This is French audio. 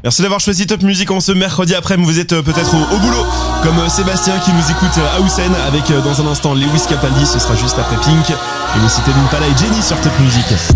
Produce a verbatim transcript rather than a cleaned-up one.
Merci d'avoir choisi Top Music en ce mercredi après. Vous êtes peut-être au, au boulot, comme Sébastien qui nous écoute à Hausen avec dans un instant Lewis Capaldi. Ce sera juste après Pink. Et vous citez Impala et Jenny sur Top Music.